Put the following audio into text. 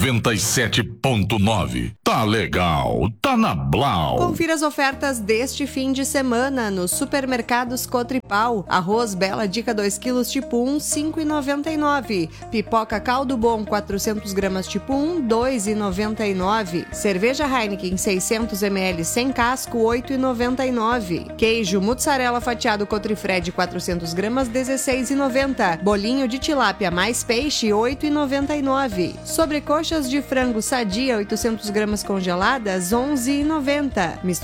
97.9. Tá legal, tá na Blau. Confira as ofertas deste fim de semana nos supermercados Cotripau. Arroz Bela Dica 2 kg tipo 1, 5,99. Pipoca Caldo Bom 400 gramas tipo 1, 2,99. Cerveja Heineken 600 ml sem casco, 8,99. Queijo mussarela fatiado Cotrifred 400 gramas, 16,90. Bolinho de tilápia mais peixe, 8,99. Sobrecoxas de frango Sadia 800 gramas congeladas, 11,90.